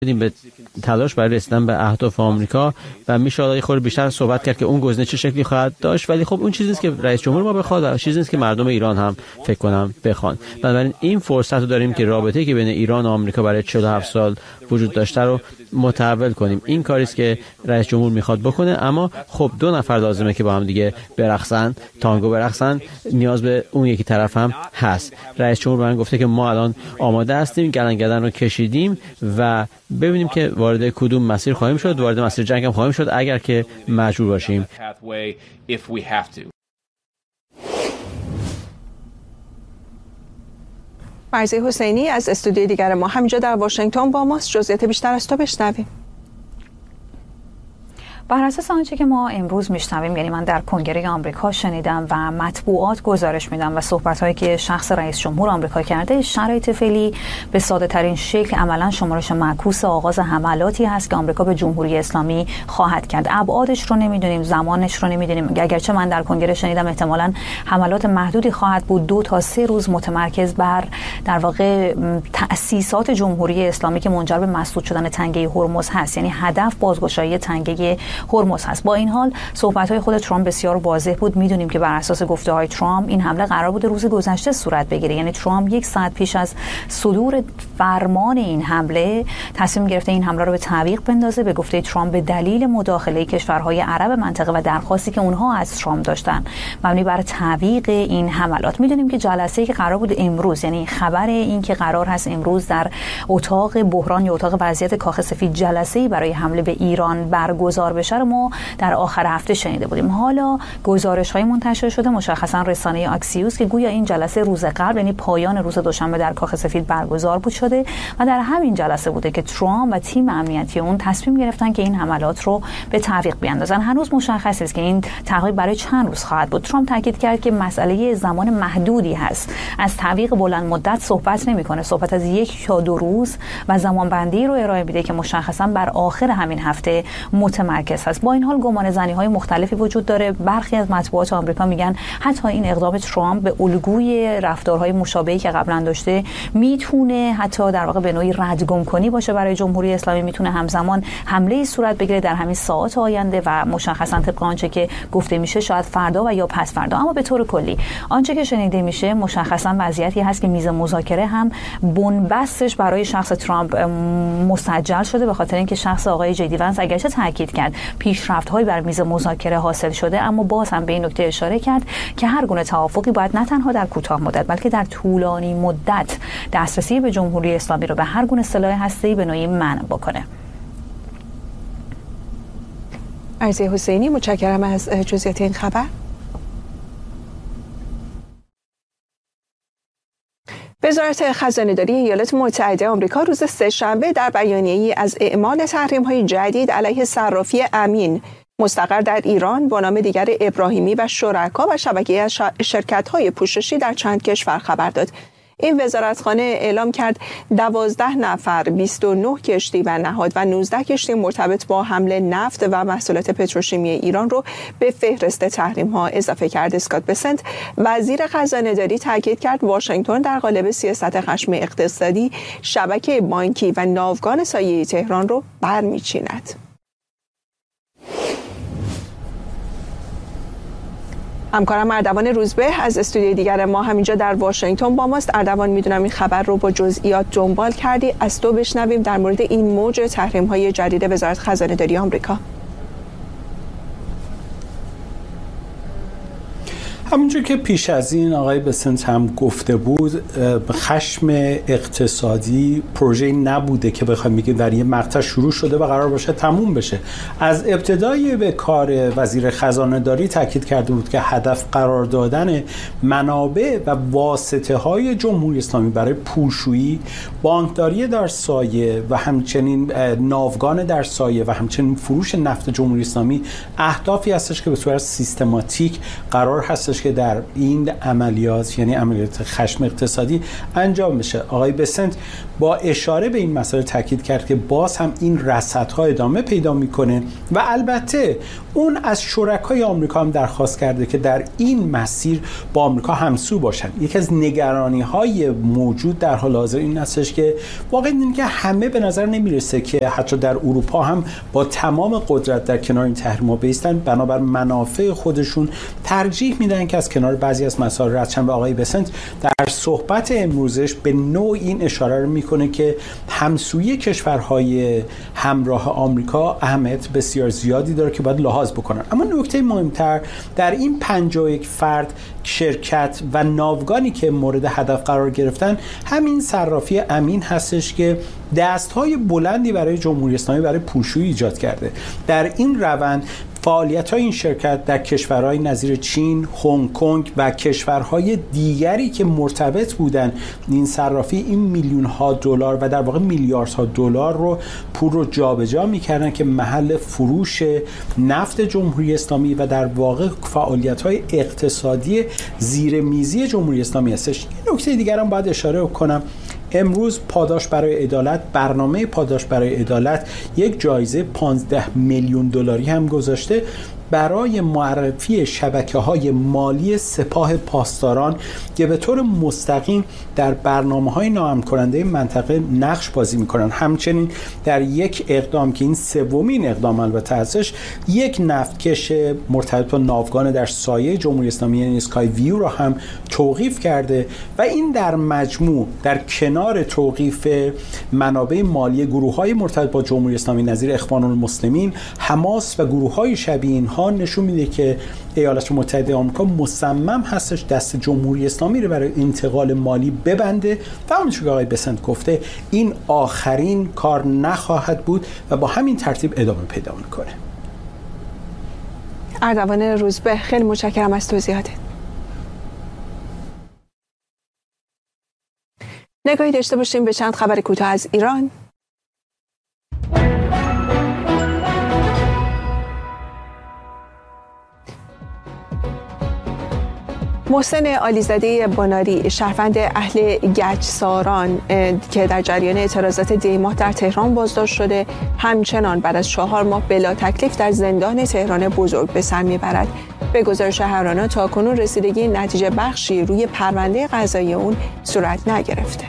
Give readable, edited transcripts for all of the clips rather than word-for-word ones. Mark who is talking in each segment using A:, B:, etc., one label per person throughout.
A: بدیم به تلاش برای رسیدن به اهداف آمریکا و میشه یه خورده بیشتر صحبت کرد که اون گزینه چه شکلی خواهد داشت، ولی خب اون چیزی نیست که رئیس جمهور ما بخواد و چیزی نیست که مردم ایران هم فکر کنم بخوان. بنابراین این فرصت رو داریم که رابطه‌ای که بین ایران و آمریکا برای 47 سال وجود داشته رو متحول کنیم. این کاری است که رئیس جمهور میخواد بکنه، اما خب دو نفر لازمه که با هم دیگه برقصن، تانگو برقصن، نیاز به اون یکی طرف هم هست. رئیس جمهور من گفته که ما الان آماده هستیم، گلنگدن رو کشیدیم و ببینیم که وارد کدوم مسیر خواهیم شد. وارد مسیر جنگ هم خواهیم شد اگر که مجبور باشیم.
B: مرضیه حسینی از استودیوی دیگر ما همینجا در واشنگتن با ماست. جزئیات بیشتر از تو بشنویم.
C: بر اساس آنچه که ما امروز میشنویم، یعنی من در کنگره آمریکا شنیدم و مطبوعات گزارش میدم و صحبت‌هایی که شخص رئیس جمهور آمریکا کرده، شرایط فعلی به ساده ترین شکل عملاً شمارش معکوس آغاز حملاتی هست که آمریکا به جمهوری اسلامی خواهد کرد. ابعادش رو نمیدونیم، زمانش رو نمیدونیم، اگرچه من در کنگره شنیدم احتمالاً حملات محدودی خواهد بود، 2 تا 3 روز متمرکز بر در واقع تأسیسات جمهوری اسلامی که منجر به مسدود شدن تنگه هرمز هست. یعنی هدف بازگشایی تنگه هرمز هست. با این حال صحبت‌های خود ترامپ بسیار واضح بود. میدونیم که بر اساس گفته‌های ترامپ این حمله قرار بود روز گذشته صورت بگیره. یعنی ترامپ 1 ساعت پیش از صدور فرمان این حمله تصمیم گرفته این حمله رو به تعویق بندازه. به گفته ترامپ به دلیل مداخله کشورهای عرب منطقه و درخواستی که اونها از ترامپ داشتن مبنی بر تعویق این حملات. میدونیم که جلسه‌ای که قرار بود امروز، یعنی خبر این که قرار هست امروز در اتاق بحران یا اتاق وضعیت کاخ سفید جلسه‌ای برای حمله به ایران برگزار بشه، ما در آخر هفته شنیده بودیم. حالا گزارش‌های منتشر شده، مشخصا رسانه آکسیوس، که گویا این جلسه روز قبل، یعنی پایان روز دوشنبه در کاخ سفید برگزار بود شده و در همین جلسه بوده که ترامپ و تیم امنیتی اون تصمیم گرفتن که این حملات رو به تعویق بیاندازن. هنوز مشخص است که این تعویق برای چند روز خواهد بود. ترامپ تاکید کرد که مسئله زمان محدودی هست. از تعویق بلند مدت صحبت نمی‌کنه. صحبت از 1 تا 2 روز و زمانبندی رو ارائه میده که مشخصا بر آخر همین هفته متمرکز هست. با این حال گمانه‌زنی‌های مختلفی وجود داره. برخی از مطبوعات آمریکا میگن حتی این اقدام ترامپ به الگوی رفتارهای مشابهی که قبلا داشته میتونه حتی در واقع به نوعی ردگم‌کنی باشه برای جمهوری اسلامی. میتونه همزمان حمله صورت بگیره در همین ساعات آینده و مشخصا طبق آنچه که گفته میشه شاید فردا و یا پس فردا. اما به طور کلی آنچه که شنیده میشه مشخصا وضعیتی هست که میز مذاکره هم بنبستش برای شخص ترامپ مسجل شده، به خاطر اینکه شخص آقای جی دی ونس اگرچه تاکید کرد پیشرفت‌هایی بر میز مذاکره حاصل شده، اما باز هم به این نکته اشاره کرد که هر گونه توافقی باید نه تنها در کوتاه مدت بلکه در طولانی مدت دسترسی به جمهوری اسلامی رو به هر گونه سلاح هسته‌ای به نوعی منع بکنه.
B: مرضیه حسینی، متشکرم از جزئیات این خبر. وزارت خزانه‌داری ایالات متحده آمریکا روز سه‌شنبه در بیانیه‌ای از اعمال تحریم‌های جدید علیه صرافی امین مستقر در ایران با نام دیگر ابراهیمی و شرکا و شبکه‌ای از شرکت‌های پوششی در چند کشور خبر داد. این وزارتخانه اعلام کرد 12 نفر، 29 کشتی و نهاد و 19 کشتی مرتبط با حمل نفت و محصولات پتروشیمی ایران رو به فهرست تحریم‌ها اضافه کرد. اسکات بسنت وزیر خزانه‌داری تاکید کرد واشنگتن در قالب سیاست خشم اقتصادی شبکه بانکی و ناوگان سایه‌ای تهران رو برمی‌چیند. همکارم اردوان روزبه از استودیوی دیگر ما همینجا در واشنگتن با ماست. اردوان، میدونم این خبر رو با جزئیات دنبال کردی، از تو بشنویم در مورد این موج تحریم‌های جدید وزارت خزانه‌داری آمریکا.
D: همونجور که پیش از این آقای بسنت هم گفته بود، خشم اقتصادی پروژه نبوده که بخوایم بگیم در یه مقطع شروع شده و قرار باشه تموم بشه. از ابتدای به کار وزیر خزانه داری تاکید کرده بود که هدف قرار دادن منابع و واسطه های جمهوری اسلامی برای پولشویی، بانکداری در سایه و همچنین ناوگان در سایه و همچنین فروش نفت جمهوری اسلامی اهدافی هستش که به صورت سیستماتیک قرار هستش هستش که در این عملیات، یعنی عملیات خشم اقتصادی، انجام میشه. آقای بسنت با اشاره به این مسئله تاکید کرد که باز هم این رصدها ادامه پیدا میکنه و البته اون از شرکای آمریکا هم درخواست کرده که در این مسیر با آمریکا همسو باشن. یکی از نگرانی‌های موجود در حال حاضر این هستش که واقعا این که همه به نظر نمیرسه که حتی در اروپا هم با تمام قدرت در کنار این تحریم‌ها بایستن، بنابر منافع خودشون ترجیح میدن که از کنار بعضی از مسائل رد شن. و آقای بسنت در صحبت امروزش به نوع این اشاره رو میکنه که همسویی کشورهای همراه آمریکا اهمیت بسیار زیادی داره که باید لحاظ بکنن. اما نکته مهمتر در این 51 فرد، شرکت و ناوگانی که مورد هدف قرار گرفتن همین صرافی امین هستش که دستهای بلندی برای جمهوری اسلامی برای پولشویی ایجاد کرده. در این روند فعالیت‌های این شرکت در کشورهای نظیر چین، هنگ کنگ و کشورهای دیگری که مرتبط بودن این صرافی، این میلیون‌ها دلار و در واقع میلیاردها دلار رو پول رو جابجا می‌کردن که محل فروش نفت جمهوری اسلامی و در واقع فعالیت‌های اقتصادی زیرمیزی جمهوری اسلامی هستش. این نکته دیگر هم باید اشاره کنم. امروز پاداش برای عدالت، برنامه پاداش برای عدالت یک جایزه 15 میلیون دلاری هم گذاشته برای معرفی شبکه‌های مالی سپاه پاسداران که به طور مستقیم در برنامه‌های ناامن کننده منطقه نقش بازی می‌کنن. همچنین در یک اقدام که این سومین اقدام البته هستش، یک نفتکش مرتبط با ناوگان در سایه جمهوری اسلامی یعنی اسکای ویو را هم توقیف کرده و این در مجموع در کنار توقیف منابع مالی گروه‌های مرتبط با جمهوری اسلامی نظیر اخوان المسلمین، حماس و گروه‌های شبیه اینها نشون میده که ایالات متحده آمریکا مصمم هستش دست جمهوری اسلامی رو برای انتقال مالی ببنده و همونطور که آقای بسنت گفته این آخرین کار نخواهد بود و با همین ترتیب ادامه پیدا میکنه.
B: اردوان روزبه، خیلی متشکرم از توضیحاتت. نگاهی داشته باشیم به چند خبر کوتاه از ایران. محسن عالیزاده بناری، شهروند اهل گچساران که در جریان اعتراضات دی‌ماه در تهران بازداشت شده، همچنان بعد از 4 ماه بلا تکلیف در زندان تهران بزرگ به سر میبرد. به گزارش هرانا تاکنون رسیدگی نتیجه بخشی روی پرونده قضایی اون صورت نگرفته.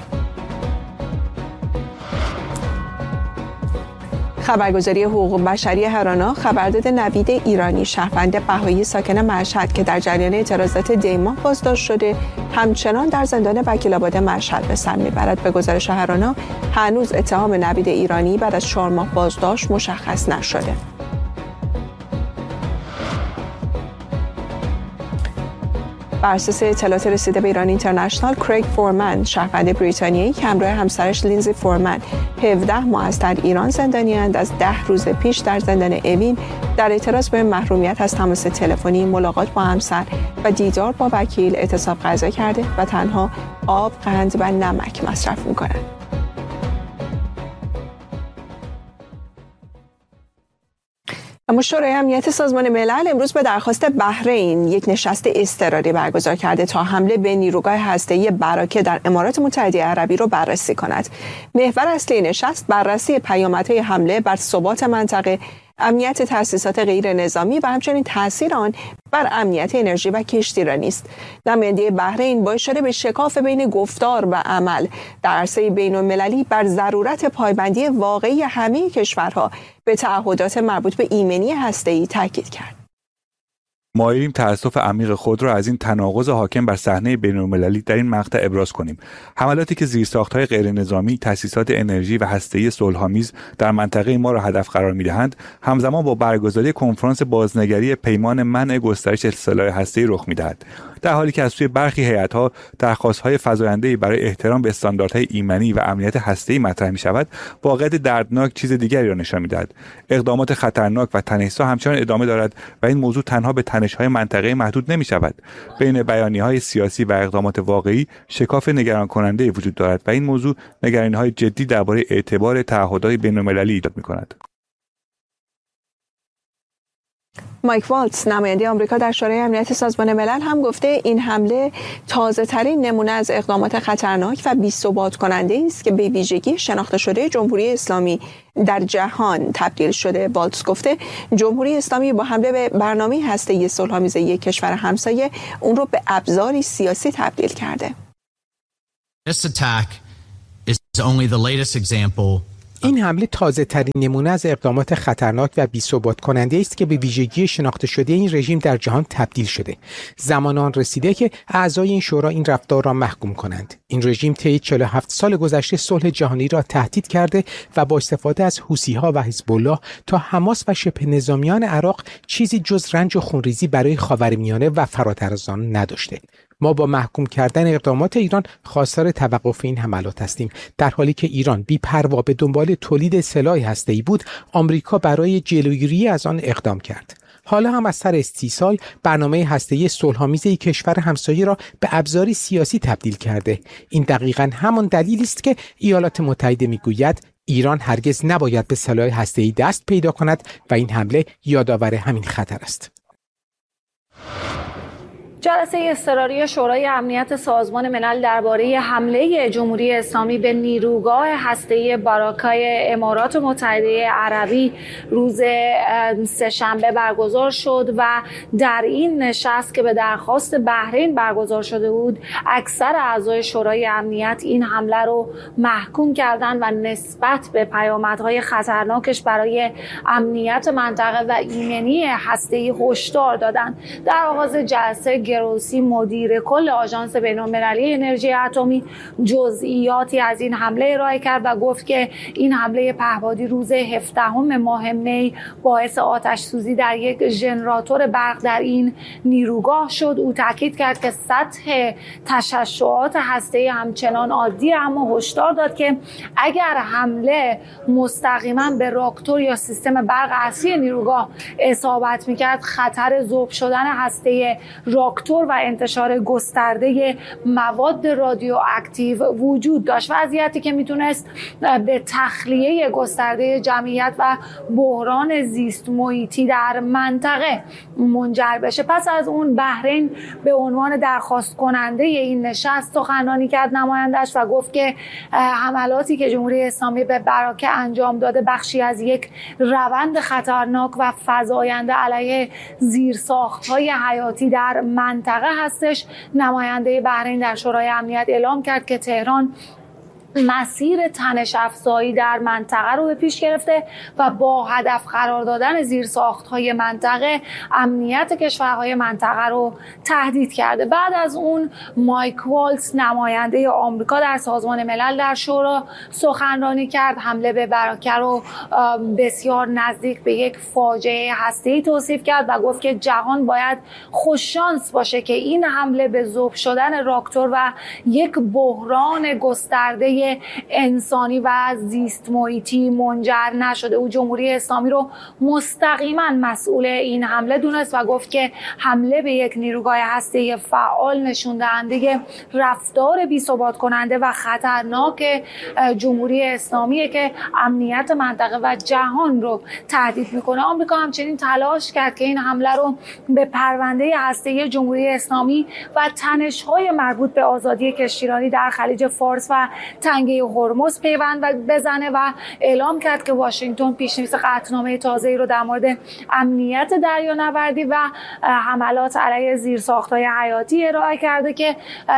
B: خبرگزاری حقوق بشری هرانا خبر داده نوید ایرانی، شهروند بهایی ساکن مشهد که در جریان اعتراضات دی‌ماه بازداشت شده، همچنان در زندان وکیل‌آباد مشهد به سر میبرد. به گزارش هرانا هنوز اتهام نوید ایرانی بعد از 4 ماه بازداشت مشخص نشده. بر اساس اطلاعات رسیده به ایران اینترنشنال، کریگ فورمن، شهروند بریتانیایی که همراه همسرش لینزی فورمن 17 ماه است در ایران زندانی‌اند، از 10 روز پیش در زندان اوین در اعتراض به محرومیت از تماس تلفنی، ملاقات با همسر و دیدار با وکیل اعتصاب غذا کرده و تنها آب، قند و نمک مصرف می‌کنند. اما شورای امنیت سازمان ملل امروز به درخواست بحرین یک نشست اضطراری برگزار کرده تا حمله به نیروگاه هسته‌ای براکه در امارات متحده عربی رو بررسی کند. محور اصلی نشست بررسی پیامدهای حمله بر ثبات منطقه، امنیت تأسیسات غیر نظامی و همچنین تاثیر آن بر امنیت انرژی و کشتیرانی است. نماینده بحرین با اشاره به شکاف بین گفتار و عمل در عرصه بین‌المللی بر ضرورت پایبندی واقعی همه کشورها به تعهدات مربوط به ایمنی هسته‌ای تاکید کرد.
E: مایلیم تأسف عمیق خود را از این تناقض حاکم بر صحنه بین‌المللی در این مقطع ابراز کنیم. حملاتی که زیرساخت‌های غیرنظامی، تأسیسات انرژی و هسته‌ای صلح‌آمیز در منطقه ما را هدف قرار می‌دهند، همزمان با برگزاری کنفرانس بازنگری پیمان منع گسترش سلاح هسته‌ای رخ می‌دهد. در حالی که از سوی برخی هیئت‌ها درخواست‌های فزاینده‌ای برای احترام به استانداردهای ایمنی و امنیت هسته‌ای مطرح می‌شود، واقعیت دردناک چیز دیگری را نشان می‌دهد. اقدامات خطرناک و تنش‌زا همچنان ادامه دارد و این موضوع تنها به تنش‌های منطقه محدود نمی‌شود. بین بیانیه‌های سیاسی و اقدامات واقعی شکاف نگران کننده وجود دارد و این موضوع نگرانی‌های جدی درباره اعتبار تعهدات بین‌المللی ایجاد می‌کند.
B: مایک والتز نماینده آمریکا در شورای امنیت سازمان ملل هم گفته این حمله تازه‌ترین نمونه از اقدامات خطرناک و بی‌ثبات کننده است که به ویژگی شناخته شده جمهوری اسلامی در جهان تبدیل شده. والتز گفته جمهوری اسلامی با حمله به برنامه هسته‌ای صلح‌آمیز یک کشور همسایه اون رو به ابزاری سیاسی تبدیل کرده.
F: This attack is only the latest example.
G: این حمله تازه ترین نمونه از اقدامات خطرناک و بی‌ثبات کننده است که به ویژگی شناخته شده این رژیم در جهان تبدیل شده. زمان آن رسیده که اعضای این شورا این رفتار را محکوم کنند. این رژیم طی 47 سال گذشته صلح جهانی را تهدید کرده و با استفاده از حوثی‌ها و حزب الله تا حماس و شبه نظامیان عراق چیزی جز رنج و خونریزی برای خاورمیانه و فراتر از آن نداشته. ما با محکوم کردن اقدامات ایران خواستار توقف این حملات هستیم. در حالی که ایران بی‌پروا به دنبال تولید سلاح هسته‌ای بود، آمریکا برای جلوگیری از آن اقدام کرد. حالا هم از سر استیصال برنامه هسته‌ای صلح‌آمیز کشور همسایه را به ابزاری سیاسی تبدیل کرده. این دقیقاً همان دلیلی است که ایالات متحده میگوید ایران هرگز نباید به سلاح هسته‌ای دست پیدا کند و این حمله یادآور همین خطر است.
C: جلسه اضطراری شورای امنیت سازمان ملل درباره حمله جمهوری اسلامی به نیروگاه هسته‌ای باراکای امارات متحده عربی روز سه‌شنبه برگزار شد و در این نشست که به درخواست بحرین برگزار شده بود، اکثر اعضای شورای امنیت این حمله رو محکوم کردند و نسبت به پیامدهای خطرناکش برای امنیت منطقه و ایمنی هسته‌ای هشدار دادند. در آغاز جلسه گروسی مدیر کل آژانس بین‌المللی انرژی اتمی جزئیاتی از این حمله ارائه کرد و گفت که این حمله پهپادی روز 17 ماه می باعث آتش سوزی در یک ژنراتور برق در این نیروگاه شد. او تاکید کرد که سطح تشعشعات هسته‌ای همچنان عادی، اما هشدار داد که اگر حمله مستقیما به راکتور یا سیستم برق اصلی نیروگاه اصابت می‌کرد، خطر ذوب شدن هسته راکتور و انتشار گسترده مواد رادیواکتیو وجود داشت، وضعیتی که میتونست به تخلیه گسترده جمعیت و بحران زیست محیطی در منطقه منجر بشه. پس از اون بحرین به عنوان درخواست کننده این نشست سخنرانی کرد نمایندش و گفت که حملاتی که جمهوری اسلامی به براکه انجام داده بخشی از یک روند خطرناک و فزاینده علیه زیرساخت‌های حیاتی در منطقه هستش. نماینده بحرین در شورای امنیت اعلام کرد که تهران مسیر تنش افزایی در منطقه رو به پیش گرفته و با هدف قرار دادن زیرساخت‌های منطقه امنیت کشورهای منطقه رو تهدید کرده. بعد از اون مایک والتز نماینده آمریکا در سازمان ملل در شورا سخنرانی کرد. حمله به براکه رو بسیار نزدیک به یک فاجعه هسته‌ای توصیف کرد و گفت که جهان باید خوششانس باشه که این حمله به ذوب شدن راکتور و یک بحران گسترده انسانی و زیست محیطی منجر نشده. او جمهوری اسلامی رو مستقیما مسئول این حمله دونست و گفت که حمله به یک نیروگاه هسته‌ای فعال نشون دهنده رفتار بی‌ثبات کننده و خطرناک جمهوری اسلامیه که امنیت منطقه و جهان رو تهدید میکنه. آمریکا همچنین تلاش کرد که این حمله رو به پرونده هسته‌ای جمهوری اسلامی و تنش‌های مربوط به آزادی کشتیرانی در خلیج فارس و تنگه هرمز پیوند بزنه و اعلام کرد که واشنگتن پیشنویس قطعنامه تازه‌ای رو در مورد امنیت دریانوردی و حملات علیه زیرساخت‌های حیاتی ارائه کرده که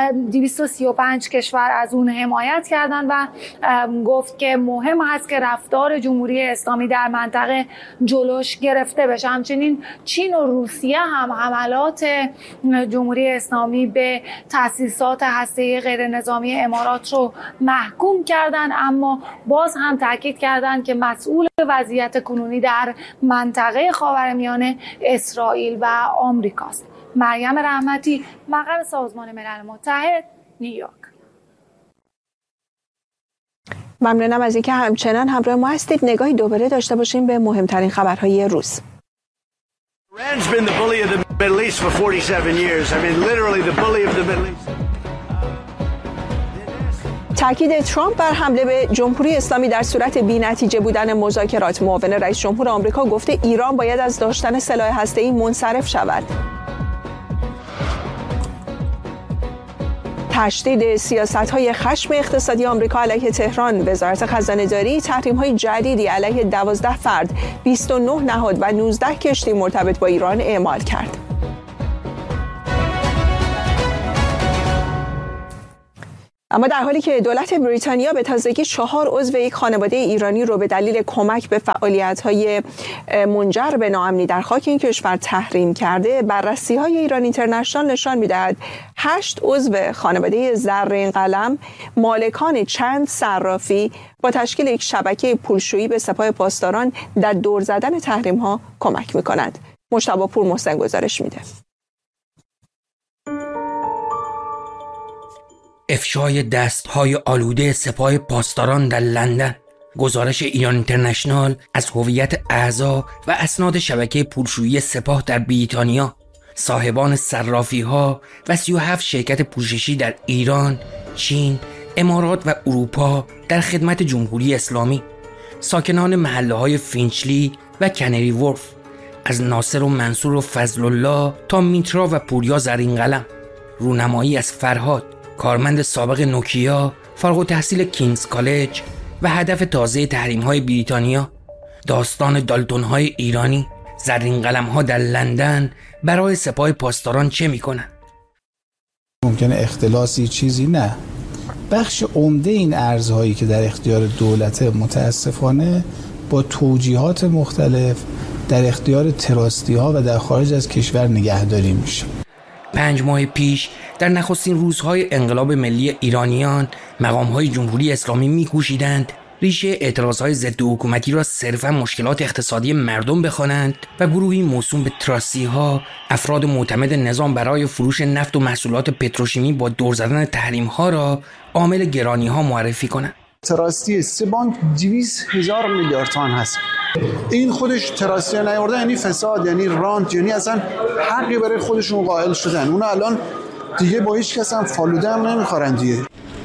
C: 235 کشور از اون حمایت کردن و گفت که مهم هست که رفتار جمهوری اسلامی در منطقه جلوش گرفته بشه. همچنین چین و روسیه هم حملات جمهوری اسلامی به تأسیسات هسته‌ای غیرنظامی امارات رو محکوم کردن، اما باز هم تاکید کردند که مسئول وضعیت کنونی در منطقه خاورمیانه اسرائیل و آمریکاست. مریم رحمتی، مقر سازمان ملل متحد، نیویورک.
B: ممنونم از اینکه همچنان همراه ما هستید. نگاهی دوباره داشته باشیم به مهمترین خبرهای روز.
H: Iran's been the bully of the Middle East for 47 years. I mean, literally the bully of the Middle East.
B: تاکید ترامپ بر حمله به جمهوری اسلامی در صورت بی‌نتیجه بودن مذاکرات. معاون رئیس جمهور آمریکا گفته ایران باید از داشتن سلاح هسته‌ای منصرف شود. تشدید سیاست‌های خشم اقتصادی آمریکا علیه تهران. وزارت خزانه‌داری تحریم‌های جدیدی علیه 12 فرد، 29 نهاد و 19 کشتی مرتبط با ایران اعمال کرد. اما در حالی که دولت بریتانیا به تازگی 4 عضو یک خانواده ایرانی رو به دلیل کمک به فعالیت‌های منجر به ناامنی در خاک این کشور تحریم کرده، بررسی‌های ایران اینترنشنال نشان می‌دهد 8 عضو خانواده زرین قلم مالکان چند صرافی با تشکیل یک شبکه پولشویی به سپاه پاسداران در دور زدن تحریم‌ها کمک می‌کنند. مجتبی پور محسن گزارش میده.
I: افشای دست‌های آلوده سپاه پاسداران در لندن. گزارش ایران اینترنشنال از هویت اعضا و اسناد شبکه پولشویی سپاه در بریتانیا، صاحبان صرافی‌ها و 37 شرکت پوششی در ایران، چین، امارات و اروپا در خدمت جمهوری اسلامی، ساکنان محله‌های فینچلی و کنری ورف، از ناصر و منصور و فضل الله تا میترا و پوریا زرین قلم، رونمایی از فرهاد، کارمند سابق نوکیا، فارغ التحصیل کینگز کالج و هدف تازه تحریم‌های بریتانیا، داستان دالتون‌های ایرانی، زرین قلم‌ها در لندن برای سپاه پاسداران چه می‌کنند؟
J: ممکنه اختلاسی چیزی نه. بخش عمده این ارزهایی که در اختیار دولت متاسفانه با توجیهات مختلف در اختیار تراستی‌ها و در خارج از کشور نگهداری میشه.
I: 5 ماه پیش در نخستین روزهای انقلاب ملی ایرانیان، مقام‌های جمهوری اسلامی می‌کوشیدند ریشه اعتراضهای ضد حکومتی را صرفاً مشکلات اقتصادی مردم بخوانند و گروهی موسوم به تراستی‌ها، افراد معتمد نظام برای فروش نفت و محصولات پتروشیمی با دور زدن تحریم‌ها را عامل گرانی‌ها معرفی کنند.
K: تراستی 3 بانک 200,000 میلیارد تومان هست. این خودش تراستی نیاورده یعنی فساد، یعنی رانت، یعنی اصلا حقی برای خودشون قائل شدن. اونا الان دیگه با هیچ کس هم فالوده هم نمیخورن دیگه.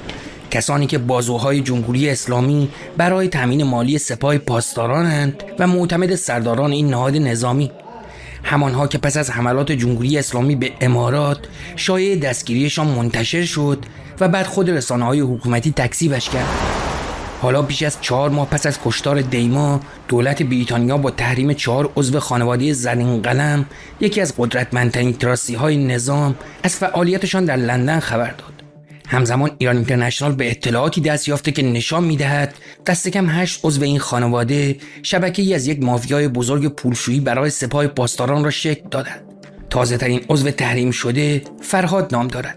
I: کسانی که بازوهای جمهوری اسلامی برای تامین مالی سپاه پاسدارانند و معتمد سرداران این نهاد نظامی، همانها که پس از حملات جمهوری اسلامی به امارات شایعه دستگیریشان منتشر شد و بعد خود رسانه‌های حکومتی تکذیبش کرد. حالا بیش از 4 ماه پس از کشتار دیما، دولت بریتانیا با تحریم 4 عضو خانواده زرین قلم، یکی از قدرتمندترین تراستی‌های نظام، از فعالیتشان در لندن خبر داد. همزمان ایران اینترنشنال به اطلاعاتی دست یافته که نشان می‌دهد دست کم 8 عضو این خانواده شبکه‌ای از یک مافیای بزرگ پولشویی برای سپاه پاسداران را شکل دادند. تازه‌ترین عضو تحریم شده فرهاد نام دارد.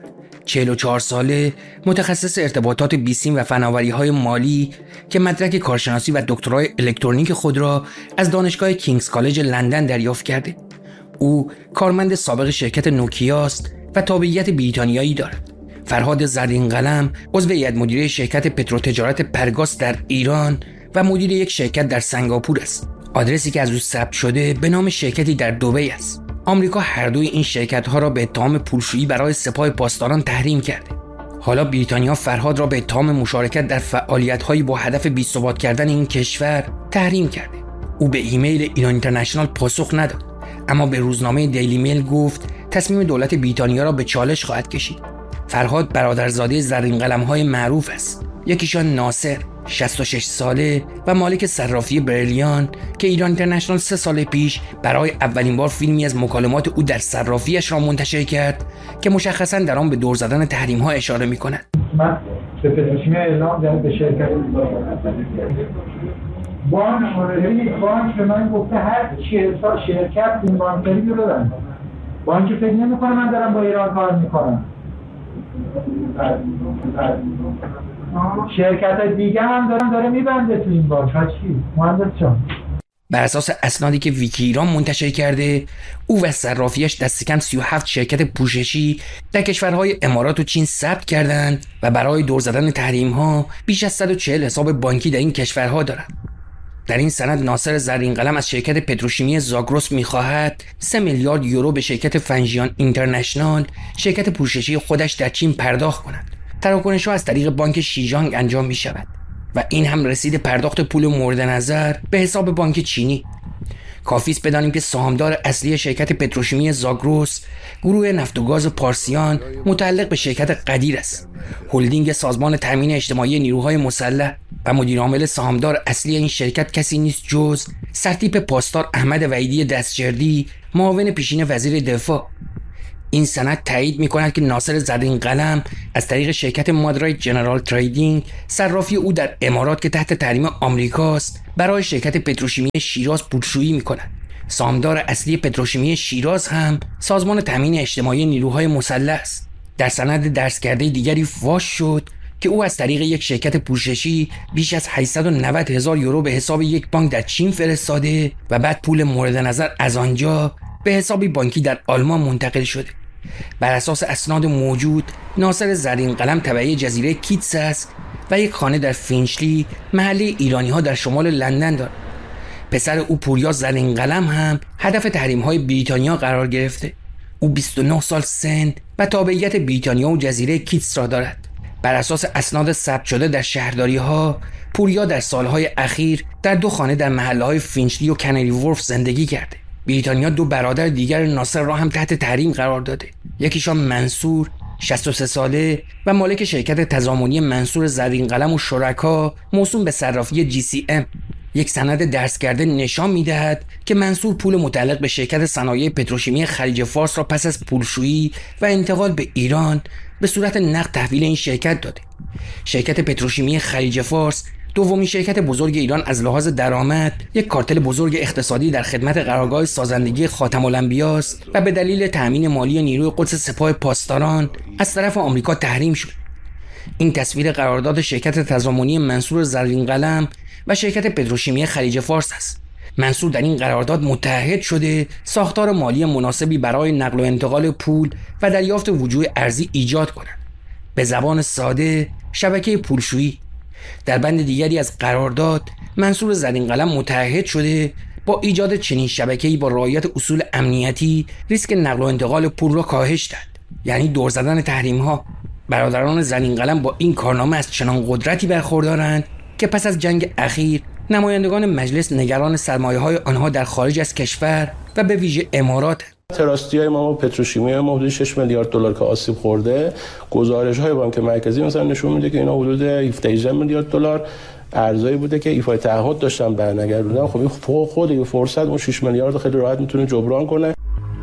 I: 44 ساله، متخصص ارتباطات بیسیم و فناوری‌های مالی که مدرک کارشناسی و دکترای الکترونیک خود را از دانشگاه کینگز کالج لندن دریافت کرده. او کارمند سابق شرکت نوکیا است و تابعیت بریتانیایی دارد. فرهاد زرین قلم عضو هیئت مدیره شرکت پتروتجارت پرگاز در ایران و مدیر یک شرکت در سنگاپور است. آدرسی که از او ثبت شده به نام شرکتی در دبی است. آمریکا هر دوی این شرکت‌ها را به اتهام پولشویی برای سپاه پاسداران تحریم کرده. حالا بریتانیا فرهاد را به اتهام مشارکت در فعالیت‌هایی با هدف بی‌ثبات کردن این کشور تحریم کرده. او به ایمیل ایران اینترنشنال پاسخ نداد، اما به روزنامه دیلی میل گفت تصمیم دولت بریتانیا را به چالش خواهد کشید. فرهاد برادرزاده زرین قلم‌های معروف است. یکیشان ناصر 66 ساله و مالک صرافی بریلیان که ایران اینترنشنال 3 سال پیش برای اولین بار فیلمی از مکالمات او در صرافیش را منتشر کرد که مشخصاً در آن به دور زدن تحریم‌ها اشاره می‌کند.
L: من به پتروشیمی اعلام دادم به شرکت بانک به من گفته هر 40 سال شرکت این بانکداری رو دادن. بانک فکر نمی‌کنه من دارم با ایران کار می‌کنم. شرکت دیگه هم داره میبنده تو این بانک. چی؟ مهندس جان،
I: بر اساس اسنادی که ویکی ایران منتشر کرده، او و صرافیش دست کم 37 شرکت پوششی در کشورهای امارات و چین ثبت کردند و برای دور زدن تحریم‌ها بیش از 140 حساب بانکی در این کشورها دارند. در این سند ناصر زرین قلم از شرکت پتروشیمی زاگرس می‌خواهد 3 میلیارد یورو به شرکت فنژیان اینترنشنال، شرکت پوششی خودش در چین پرداخت کند. تراکنش‌ها از طریق بانک شیجانگ انجام می‌شود و این هم رسید پرداخت پول مورد نظر به حساب بانک چینی. کافی است بدانیم که سهامدار اصلی شرکت پتروشیمی زاگروس گروه نفت و گاز پارسیان متعلق به شرکت قدیر است، هلدینگ سازمان تامین اجتماعی نیروهای مسلح، و مدیر عامل سهامدار اصلی این شرکت کسی نیست جز سرتیپ پاسدار احمد وحیدی دستجردی، معاون پیشین وزیر دفاع. این سند تایید می‌کند که ناصر زرین قلم از طریق شرکت مادرایت جنرال تریدینگ، صرافی او در امارات که تحت تحریم آمریکاست، برای شرکت پتروشیمی شیراز پولشویی می‌کند. سهامدار اصلی پتروشیمی شیراز هم سازمان تامین اجتماعی نیروهای مسلح است. در سند درس کرده دیگری فاش شد که او از طریق یک شرکت پوششی بیش از 890,000 یورو به حساب یک بانک در چین فرستاده و بعد پول مورد نظر از آنجا به حسابی بانکی در آلمان منتقل شده. بر اساس اسناد موجود، ناصر زرین قلم تبعی جزیره کیتس است و یک خانه در فینچلی، محله ایرانی‌ها در شمال لندن دارد. پسر او پوریا زرین قلم هم هدف تحریم‌های بریتانیا قرار گرفته. او 29 سال سن و تابعیت بریتانیا و جزیره کیتس را دارد. بر اساس اسناد ثبت شده در شهرداری‌ها، پوریا در سالهای اخیر در 2 خانه در محله‌های فینچلی و کنری وورف زندگی کرده. بریتانیا 2 برادر دیگر ناصر را هم تحت تحریم قرار داده. یکیشان منصور 63 ساله و مالک شرکت تضامنی منصور زرین قلم و شرکا موسوم به صرافی GCM. یک سند درس کرده نشان می‌دهد که منصور پول متعلق به شرکت صنایع پتروشیمی خلیج فارس را پس از پولشویی و انتقال به ایران به صورت نقد تحویل این شرکت داده. شرکت پتروشیمی خلیج فارس دومین شرکت بزرگ ایران از لحاظ درآمد، یک کارتل بزرگ اقتصادی در خدمت قرارگاه سازندگی خاتم الانبیا است و به دلیل تأمین مالی نیروی قدس سپاه پاسداران از طرف آمریکا تحریم شد. این تصویر قرارداد شرکت تضامنی منصور زرین قلم و شرکت پتروشیمی خلیج فارس است. منصور در این قرارداد متعهد شده ساختار مالی مناسبی برای نقل و انتقال پول و دریافت وجوه ارزی ایجاد کند. به زبان ساده، شبکه پولشویی. در بند دیگری از قرارداد، منصور زرین قلم متعهد شده با ایجاد چنین شبکه‌ای با رعایت اصول امنیتی ریسک نقل و انتقال پول را کاهش داد، یعنی دور زدن تحریم‌ها. برادران زرین قلم با این کارنامه از چنان قدرتی برخوردارند که پس از جنگ اخیر نمایندگان مجلس نگران سرمایه‌های آنها در خارج از کشور و به ویژه امارات.
M: تراستی‌های ما و پتروشیمی ما حدود 6 میلیارد دلار که آسیب خورده، گزارش‌های بانک مرکزی مثلا نشون میده که اینا حدود 17 میلیارد دلار ارزایی بوده که ایفای تعهد داشتن برنگردوندن. خب این خود این فرصت اون 6 میلیارد خیلی راحت میتونه جبران کنه.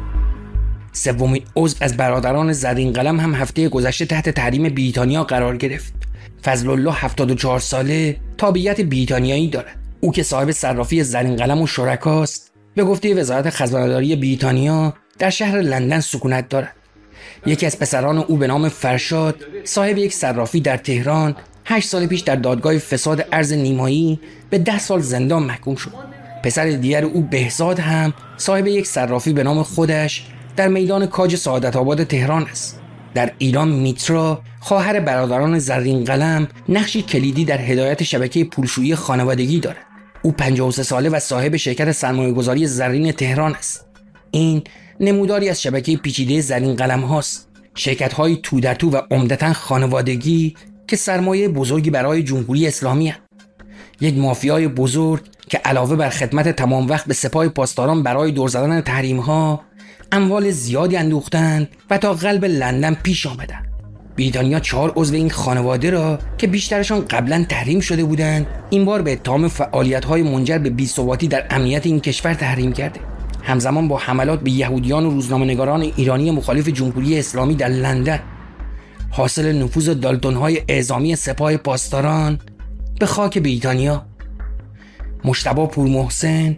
I: سومین عضو از برادران زرین قلم هم هفته گذشته تحت تحریم بریتانیا قرار گرفت. فضل الله 74 ساله، تابعیت بریتانیایی دارد. او که صاحب صرافی زرین قلم و شرکاست، به گفته وزارت خزانه‌داری بریتانیا در شهر لندن سکونت دارد. یکی از پسران او به نام فرشاد، صاحب یک صرافی در تهران، 8 سال پیش در دادگاه فساد ارز نیمایی به 10 سال زندان محکوم شد. پسر دیگر او بهزاد هم صاحب یک صرافی به نام خودش در میدان کاج سعادت آباد تهران است. در ایران میترا، خواهر برادران زرین قلم، نقشی کلیدی در هدایت شبکه پولشویی خانوادگی دارد. او 53 ساله و صاحب شرکت سرمایه‌گذاری زرین تهران است. این نموداری از شبکه پیچیده زرین قلم هاست. شرکت‌های تو در تو و عمدتاً خانوادگی که سرمایه بزرگی برای جمهوری اسلامی هست. یک مافیای بزرگ که علاوه بر خدمت تمام وقت به سپاه پاسداران برای دور زدن تحریم‌ها، اموال زیادی اندوختند و تا قلب لندن پیش آمدند. بریتانیا 4 عضو این خانواده را که بیشترشان قبلا تحریم شده بودند، این بار به اتهام فعالیت‌های منجر به بی‌ثباتی در امنیت این کشور تحریم کرده. همزمان با حملات به یهودیان و روزنامه‌نگاران ایرانی مخالف جمهوری اسلامی در لندن. حاصل نفوذ دالتون‌های اعزامی سپاه پاسداران به خاک بریتانیا. مجتبی پورمحسن،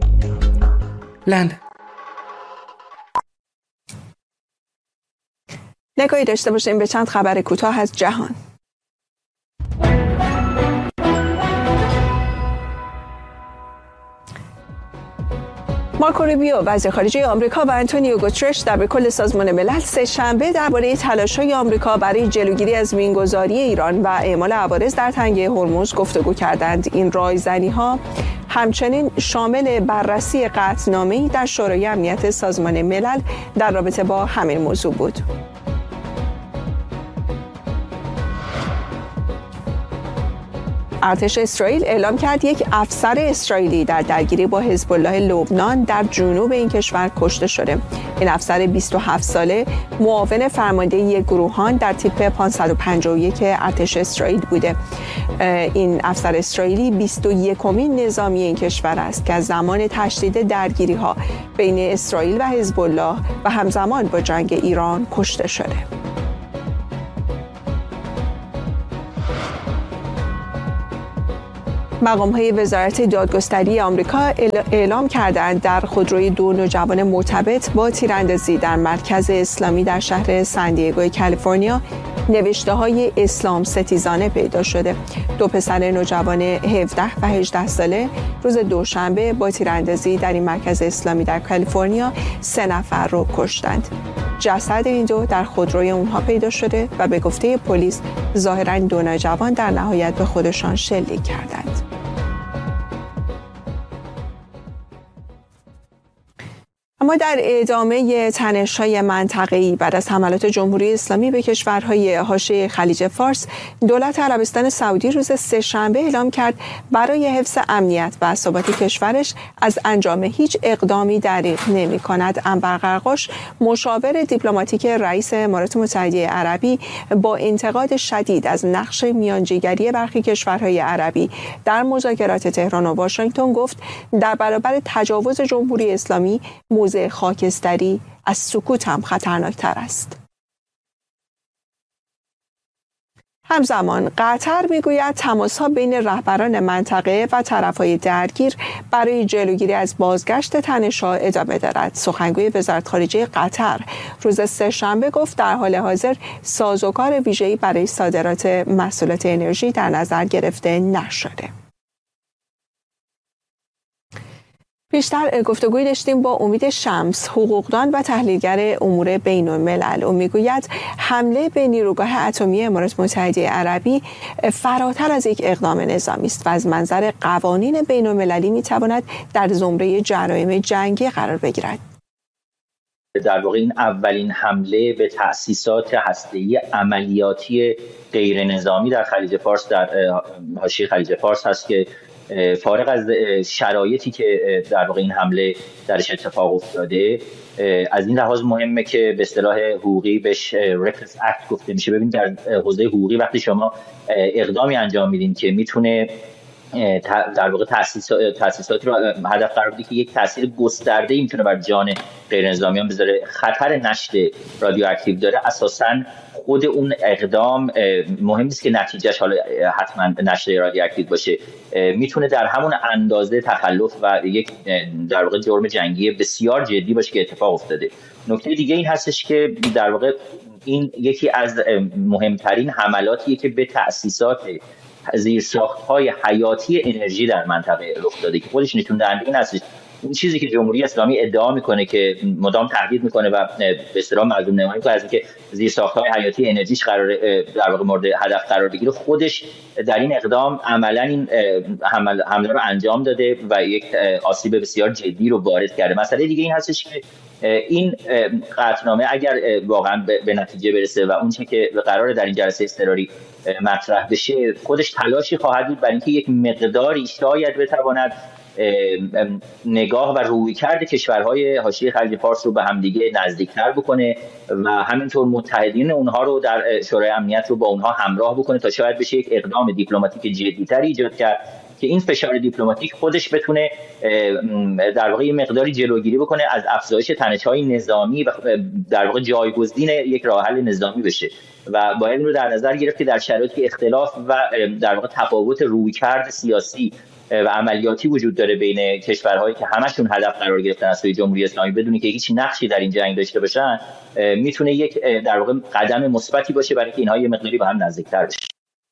I: لندن.
B: نگاهی داشته باشیم به چند خبر کوتاه از جهان. مارکو روبیو وزیر خارجه آمریکا و آنتونیو گوترش در کل سازمان ملل سه‌شنبه درباره تلاش‌های آمریکا برای جلوگیری از مینگذاری ایران و اعمال عوارض در تنگه هرمز گفتگو کردند. این رایزنی‌ها همچنین شامل بررسی قطعنامه‌ای در شورای امنیت سازمان ملل در رابطه با همین موضوع بود. ارتش اسرائیل اعلام کرد یک افسر اسرائیلی در درگیری با حزب الله لبنان در جنوب این کشور کشته شده. این افسر 27 ساله معاون فرمانده گروهان در تیپ 551 ارتش اسرائیل بوده. این افسر اسرائیلی 21مین نظامی این کشور است که از زمان تشدید درگیری‌ها بین اسرائیل و حزب الله و همزمان با جنگ ایران کشته شده. مقام‌های وزارت دادگستری آمریکا اعلام کردند در خودروی دو نوجوان مرتبط با تیراندازی در مرکز اسلامی در شهر سندیگو کالیفرنیا نوشته‌های اسلام ستیزانه پیدا شده. دو پسر نوجوان 17 و 18 ساله روز دوشنبه با تیراندازی در این مرکز اسلامی در کالیفرنیا 3 نفر رو کشتند. جسد این دو در خودروی اونها پیدا شده و به گفته پلیس ظاهراً دو نوجوان در نهایت به خودشان شلیک کردند. اما در ادامه تنش‌های منطقه‌ای بعد از حملات جمهوری اسلامی به کشورهای حاشیه خلیج فارس، دولت عربستان سعودی روز سه‌شنبه اعلام کرد برای حفظ امنیت و ثبات کشورش از انجام هیچ اقدامی دریغ نمی‌کند. انور قرقاش، مشاور دیپلماتیک رئیس امارات متحده عربی، با انتقاد شدید از نقش میانجیگری برخی کشورهای عربی در مذاکرات تهران و واشنگتن گفت در برابر تجاوز جمهوری اسلامی موضع خاکستری از سکوت هم خطرناکتر است. همزمان قطر میگوید تماس‌ها بین رهبران منطقه و طرف‌های درگیر برای جلوگیری از بازگشت تنش‌ها ادامه دارد. سخنگوی وزارت خارجه قطر روز سه‌شنبه گفت در حال حاضر سازوکار ویژه‌ای برای صادرات محصولات انرژی در نظر گرفته نشده. بیشتر گفتگوی داشتیم با امید شمس، حقوقدان و تحلیلگر امور بین الملل. او میگوید حمله به نیروگاه اتمی امارات متحده عربی فراتر از یک اقدام نظامی است و از منظر قوانین بین المللی میتواند در زمره جرایم جنگی قرار بگیرد.
N: در واقع این اولین حمله به تأسیسات هسته‌ای عملیاتی غیر نظامی در خلیج فارس، در حاشیه خلیج فارس هست که فارغ از شرایطی که در واقع این حمله درش اتفاق افتاده، از این لحاظ مهمه که به اصطلاح حقوقی بهش رکلس اکت گفته میشه. ببین در حوزه حقوقی وقتی شما اقدامی انجام میدین که میتونه در واقع تأسیسات رو هدف قرار بده که یک تاثیر گسترده‌ای میتونه بر جان غیر نظامیان بذاره، خطر نشر رادیواکتیو داره، اساساً خود اون اقدام مهم نیست که نتیجهش حالا حتما نشر رادیواکتیو باشه، میتونه در همون اندازه تخلف و یک در واقع جرم جنگی بسیار جدی باشه که اتفاق افتاده. نکته دیگه این هستش که در واقع این یکی از مهمترین حملاتیه که به تأسیسات زیرساخت‌های حیاتی انرژی در منطقه رخ داده که خودش نشون دهنده این هستش. این چیزی که جمهوری اسلامی ادعا میکنه که مدام تهدید میکنه و به اصطلاح مظلوم نمایی میکنه از اینکه زیرساخت‌های حیاتی انرژیش قرار در واقع مورد هدف قرار بگیره، خودش در این اقدام عملاً این حمله رو انجام داده و یک آسیب بسیار جدی رو وارد کرده. مسئله دیگه این هستش که این قطعنامه اگر واقعا به نتیجه برسه و اون چیزی که قراره در این جلسه اضطراری مطرح بشه، خودش تلاشی خواهد بود برای اینکه یک مقداری شاید بتواند نگاه و رویکرد کشورهای حاشیه خلیج فارس رو به همدیگه نزدیکتر بکنه و همینطور متحدین اونها رو در شورای امنیت رو با اونها همراه بکنه تا شاید بشه یک اقدام دیپلماتیک جدی‌تری ایجاد کرد که این فشار دیپلماتیک خودش بتونه در واقع یه مقداری جلوگیری بکنه از افزایش تنش‌های نظامی و در واقع جایگزین یک راه حل نظامی بشه و باید این رو در نظر گرفت که در شرایطی اختلاف و در واقع تفاوت رویکرد سیاسی و عملیاتی وجود داره بین کشورهایی که همشون هدف قرار گرفتن از سوی جمهوری اسلامی بدون که هیچ نقشی در این جنگ داشته باشن، میتونه یک در واقع قدم مثبتی باشه برای اینکه اینها یه مقداری با هم نزدیک‌تر بشن.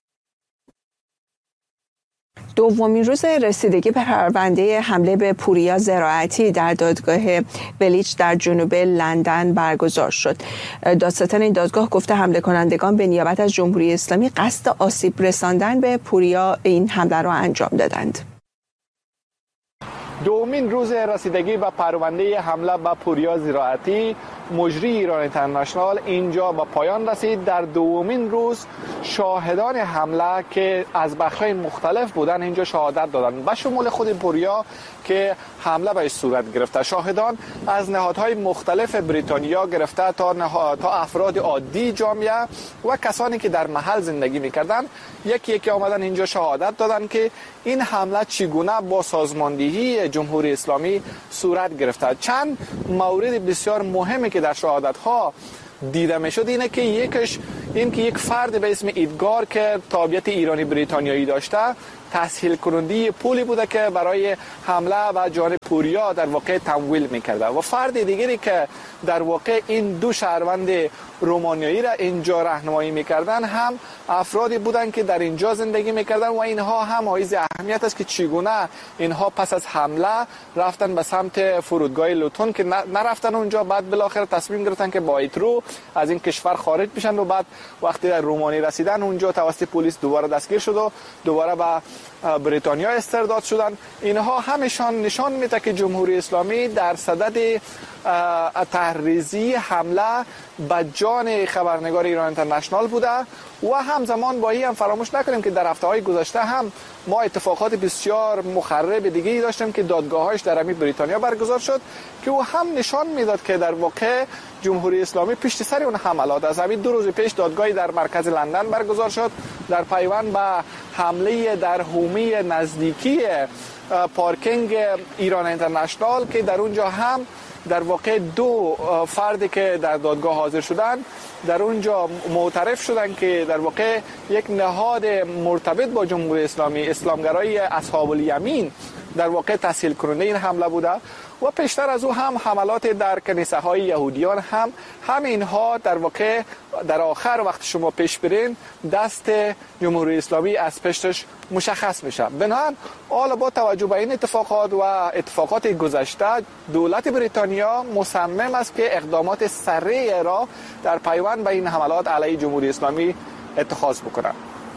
B: دومین روز رسیدگی به پرونده حمله به پوریا زراعتی در دادگاه ولیچ در جنوب لندن برگزار شد. دادستان این دادگاه گفته حمله کنندگان به نیابت از جمهوری اسلامی قصد آسیب رساندن به پوریا این حمله را انجام دادند.
O: دومین روز رسیدگی به پرونده حمله به پوریا زراعتی مجری ایران اینترنشنال اینجا به پایان رسید. در دومین روز شاهدان حمله که از بخش‌های مختلف بودن اینجا شهادت دادند، به شمول خود پوریا که حمله بهش صورت گرفته. شاهدان از نهادهای مختلف بریتانیا گرفته تا افراد عادی جامعه و کسانی که در محل زندگی می‌کردند یکی یکی آمدن اینجا شهادت دادن که این حمله چگونه با سازماندهی جمهوری اسلامی صورت گرفته. چند مورد بسیار مهمی که در شهادت‌ها دیده میشد اینه که یکیش این که یک فرد به اسم ایدگار که تابعیت ایرانی بریتانیایی داشته تسهیل کننده پولی بوده که برای حمله و جان پوریا در واقع تمویل میکرده و فرد دیگری که در واقع این دو شهروند رومانیایی را اینجا راهنمایی میکردن هم افرادی بودند که در اینجا زندگی میکردن و اینها هم حائز اهمیت است که چگونه اینها پس از حمله رفتن به سمت فرودگاه لوتون که نرفتن اونجا، بعد بالاخره تصمیم گرفتن که با ایترو از این کشور خارج بشن و بعد وقتی در رومانی رسیدن اونجا توسط پلیس دوباره دستگیر شد و دوباره به بریتانیا استرداد شدن. اینها همشان نشان میده که جمهوری اسلامی در صدد تحریزی حمله به جان خبرنگار ایران اینترنشنال بوده و همزمان با این هم فراموش نکنیم که در هفته‌های گذشته هم ما اتفاقات بسیار مخرب دیگه‌ای داشتیم که دادگاه‌هاش در بریتانیا برگزار شد که او هم نشان میداد که در واقع جمهوری اسلامی پشت سر اون حملات از همین 2 روز پیش دادگاهی در مرکز لندن برگزار شد در پیوند به حمله در حومه نزدیکی پارکینگ ایران اینترنشنال که در اونجا هم در واقع 2 فردی که در دادگاه حاضر شدن در اونجا معترف شدن که در واقع یک نهاد مرتبط با جمهوری اسلامی اسلامگرای اصحاب الیمین در واقع تسهیل کننده این حمله بوده و پیشتر از او هم حملات در کنیسه های یهودیان هم اینها در واقع در آخر وقت شما پیش برین دست جمهوری اسلامی از پشتش مشخص میشه. بنابراین حالا با توجه به این اتفاقات و اتفاقات گذشته دولت بریتانیا مصمم است که اقدامات سریع را در پیوند به این حملات علیه جمهوری اسلامی اتخاذ بکنه.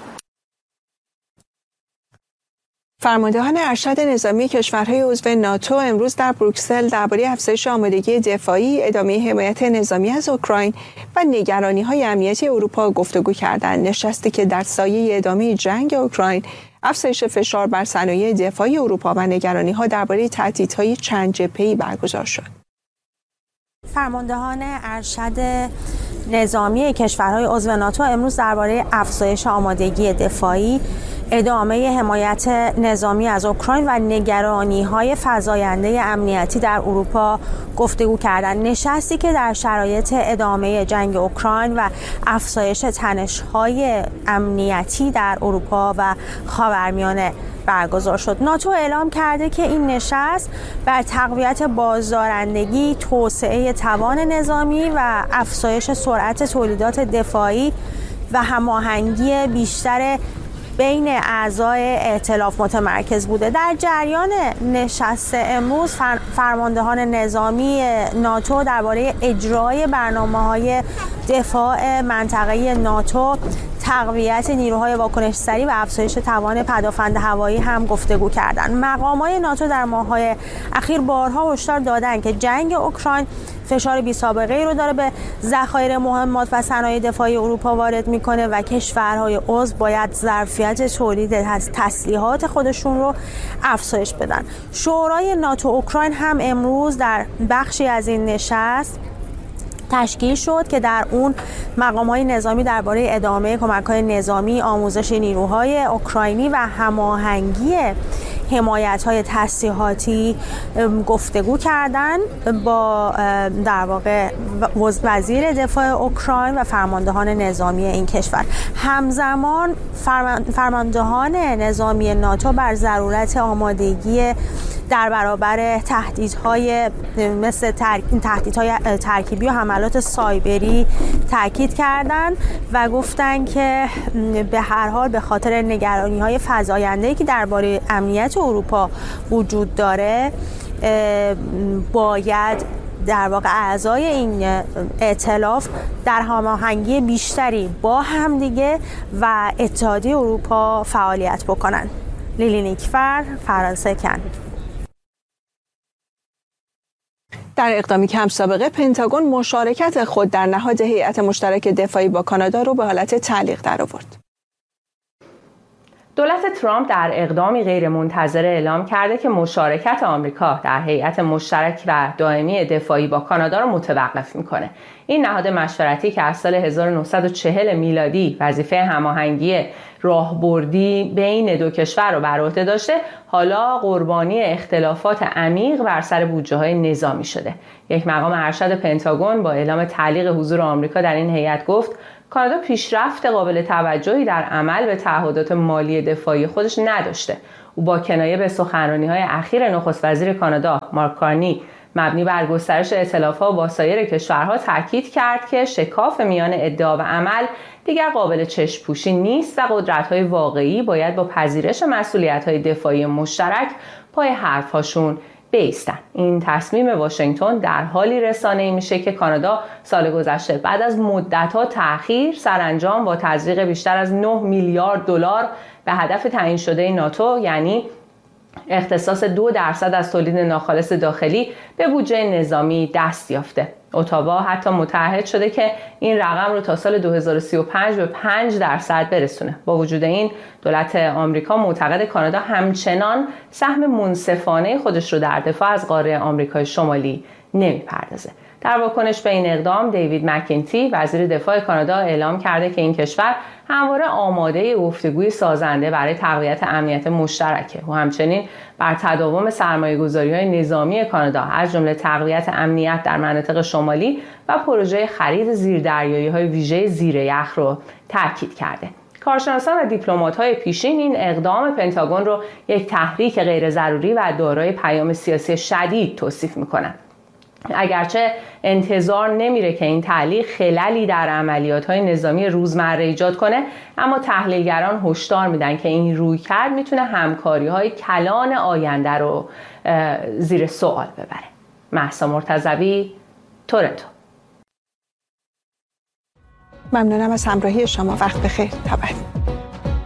B: فرماندهان ارشد نظامی کشورهای عضو ناتو امروز در بروکسل درباره افزایش آمادگی دفاعی، ادامه حمایت نظامی از اوکراین و نگرانی‌های امنیتی اروپا گفتگو کردند. نشستی که در سایه ادامه جنگ اوکراین، افزایش فشار بر صنایع دفاعی اروپا و نگرانی‌ها درباره تهدیدهای چند جبهه‌ای برگزار شد.
P: فرماندهان ارشد نظامی کشورهای عضو ناتو امروز درباره افزایش آمادگی دفاعی، ادامه حمایت نظامی از اوکراین و نگرانی‌های فزاینده امنیتی در اروپا گفتگو کردند. نشستی که در شرایط ادامه جنگ اوکراین و افزایش تنش‌های امنیتی در اروپا و خاورمیانه برگزار شد. ناتو اعلام کرده که این نشست بر تقویت بازدارندگی، توسعه توان نظامی و افزایش سرعت تولیدات دفاعی و هماهنگی بیشتر بین اعضای ائتلاف متمرکز بوده. در جریان نشست امروز فرماندهان نظامی ناتو درباره اجرای برنامه‌های دفاع منطقه‌ای ناتو، تقویت نیروهای واکنش سریع و افزایش توان پدافند هوایی هم گفتگو کردند. مقامات ناتو در ماه‌های اخیر بارها هشدار دادند که جنگ اوکراین فشار بی‌سابقه‌ای رو داره به ذخایر مهمات و صنایع دفاعی اروپا وارد میکنه و کشورهای عضو باید ظرفیت تولید تسلیحات خودشون رو افزایش بدن. شورای ناتو اوکراین هم امروز در بخشی از این نشست تشکیل شد که در اون مقام‌های نظامی درباره ادامه کمک‌های نظامی، آموزش نیروهای اوکراینی و هماهنگی حمایت‌های تسلیحاتی گفتگو کردند با در واقع وزیر دفاع اوکراین و فرماندهان نظامی این کشور. همزمان فرماندهان نظامی ناتو بر ضرورت آمادگی در برابر تهدیدهای مثل تهدیدهای ترکیبی و حملات سایبری تاکید کردند و گفتند که به هر حال به خاطر نگرانی‌های فزاینده‌ای که درباره امنیت اروپا وجود داره باید در واقع اعضای این ائتلاف در هماهنگی بیشتری با همدیگه و اتحادیه اروپا فعالیت بکنند. لیلی نیکفر، فرانسه کن.
B: در اقدامی که هم سابقه پنتاگون مشارکت خود در نهاد هیئت مشترک دفاعی با کانادا رو به حالت تعلیق درآورد.
Q: دولت ترامپ در اقدامی غیرمنتظره اعلام کرده که مشارکت آمریکا در هیئت مشترک و دائمی دفاعی با کانادا را متوقف میکنه. این نهاد مشورتی که از سال 1940 میلادی وظیفه هماهنگی راهبردی بین دو کشور را بر عهده داشته، حالا قربانی اختلافات عمیق بر سر بودجه‌های نظامی شده. یک مقام ارشد پنتاگون با اعلام تعلیق حضور آمریکا در این هیئت گفت کانادا پیشرفت قابل توجهی در عمل به تعهدات مالی دفاعی خودش نداشته. او با کنایه به سخنرانی‌های اخیر نخست وزیر کانادا مارک کارنی مبنی بر گسترش ائتلاف‌ها با سایر کشورها تاکید کرد که شکاف میان ادعا و عمل دیگر قابل چشم‌پوشی نیست و قدرت‌های واقعی باید با پذیرش مسئولیت‌های دفاعی مشترک پای حرف‌هاشون بیستن. این تصمیم واشنگتن در حالی رسانه‌ای میشه که کانادا سال گذشته بعد از مدت‌ها تأخیر سرانجام با تزریق بیشتر از 9 میلیارد دلار به هدف تعیین شده ناتو، یعنی اختصاص 2% از تولید ناخالص داخلی، به بودجه نظامی دست یافته. اتاوا حتی متعهد شده که این رقم رو تا سال 2035 به 5% برسونه. با وجود این دولت آمریکا معتقد کانادا همچنان سهم منصفانه خودش رو در دفاع از قاره آمریکای شمالی نمیپردازه. در واکنش به این اقدام دیوید مکینتی وزیر دفاع کانادا اعلام کرده که این کشور همواره آماده گفتگوی سازنده برای تقویت امنیت مشترکه و همچنین بر تداوم سرمایه‌گذاری‌های نظامی کانادا از جمله تقویت امنیت در مناطق شمالی و پروژه خرید زیردریایی‌های ویژه زیر یخ رو تاکید کرده. کارشناسان و دیپلمات‌های پیشین این اقدام پنتاگون رو یک تحریک غیر ضروری و دارای پیام سیاسی شدید توصیف می‌کنند. اگرچه انتظار نمیره که این تعلیق خللی در عملیات‌های نظامی روزمره ایجاد کنه، اما تحلیلگران هشدار میدن که این رویکرد میتونه همکاری‌های کلان آینده رو زیر سوال ببره. مهسا مرتضوی، تورنتو.
B: ممنونم از همراهی شما. وقت بخیر. تا بعد.